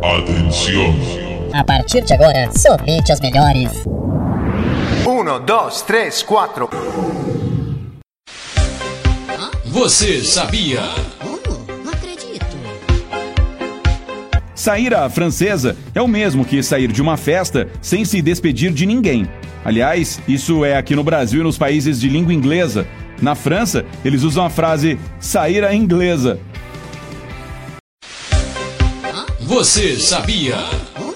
Atenção! A partir de agora, somente as melhores. 1, 2, 3, 4. Você sabia? Não acredito. Sair à francesa é o mesmo que sair de uma festa sem se despedir de ninguém. Aliás, isso é aqui no Brasil e nos países de língua inglesa. Na França, eles usam a frase sair à inglesa. Você sabia?